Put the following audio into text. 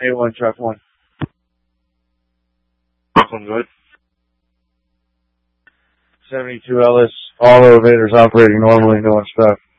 A1, truck 1. Truck 1, good. 72 Ellis, all elevators operating normally, no one stuck.